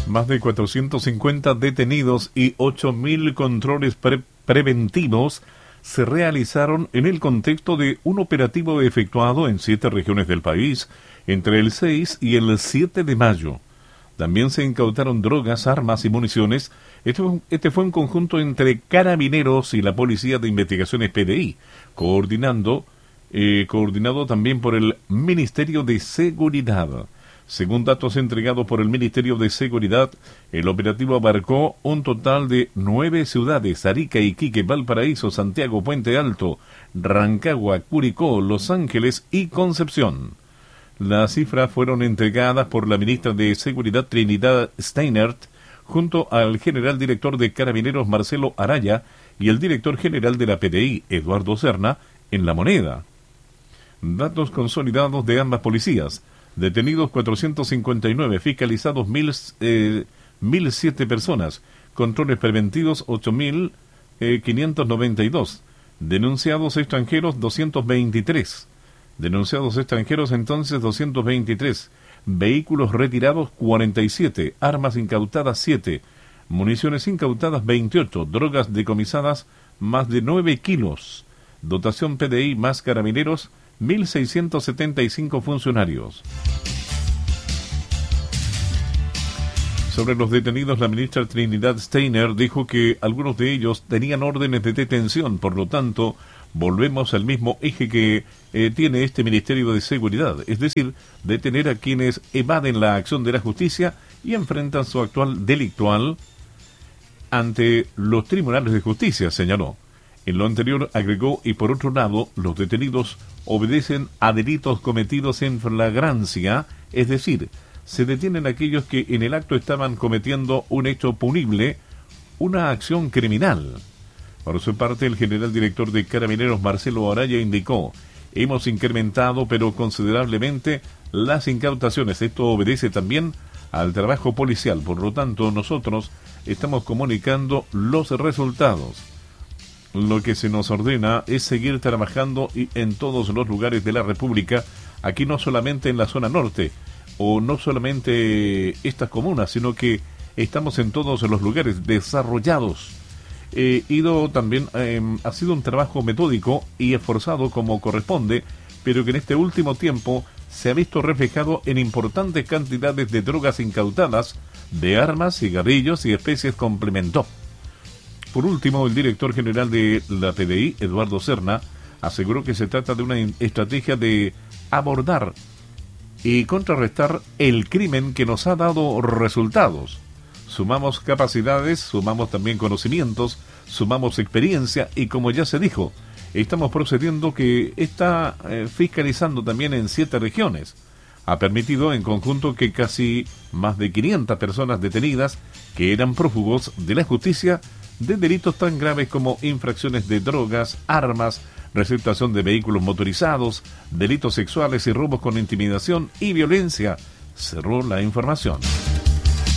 Más de 450 detenidos y 8.000 controles preventivos se realizaron en el contexto de un operativo efectuado en 7 regiones del país entre el 6 y el 7 de mayo. También se incautaron drogas, armas y municiones. Este fue un conjunto entre Carabineros y la Policía de Investigaciones PDI, coordinado también por el Ministerio de Seguridad. Según datos entregados por el Ministerio de Seguridad, el operativo abarcó un total de 9 ciudades: Arica, Iquique, Valparaíso, Santiago, Puente Alto, Rancagua, Curicó, Los Ángeles y Concepción. Las cifras fueron entregadas por la ministra de Seguridad Trinidad Steinert, junto al general director de Carabineros Marcelo Araya y el director general de la PDI, Eduardo Serna, en La Moneda. Datos consolidados de ambas policías: detenidos 459, fiscalizados 1.007 personas, controles preventivos 8.592, denunciados extranjeros 223, entonces 223, vehículos retirados 47, armas incautadas 7, municiones incautadas 28, drogas decomisadas más de 9 kilos, dotación PDI más Carabineros 1.675 funcionarios. Sobre los detenidos, la ministra Trinidad Steiner dijo que algunos de ellos tenían órdenes de detención, por lo tanto, volvemos al mismo eje que tiene este Ministerio de Seguridad, es decir, detener a quienes evaden la acción de la justicia y enfrentan su actual delictual ante los tribunales de justicia, señaló. En lo anterior agregó, y por otro lado, los detenidos obedecen a delitos cometidos en flagrancia, es decir, se detienen aquellos que en el acto estaban cometiendo un hecho punible, una acción criminal. Por su parte, el general director de Carabineros, Marcelo Araya, indicó: hemos incrementado pero considerablemente las incautaciones. Esto obedece también al trabajo policial, por lo tanto, nosotros estamos comunicando los resultados. Lo que se nos ordena es seguir trabajando en todos los lugares de la República, aquí no solamente en la zona norte, o no solamente estas comunas, sino que estamos en todos los lugares desarrollados. Ha sido un trabajo metódico y esforzado como corresponde, pero que en este último tiempo se ha visto reflejado en importantes cantidades de drogas incautadas, de armas, cigarrillos y especies, complementó. Por último, el director general de la PDI, Eduardo Serna, aseguró que se trata de una estrategia de abordar y contrarrestar el crimen que nos ha dado resultados. Sumamos capacidades, sumamos también conocimientos, sumamos experiencia y, como ya se dijo, estamos procediendo que está fiscalizando también en 7 regiones. Ha permitido en conjunto que casi más de 500 personas detenidas que eran prófugos de la justicia de delitos tan graves como infracciones de drogas, armas, receptación de vehículos motorizados, delitos sexuales y robos con intimidación y violencia, cerró la información.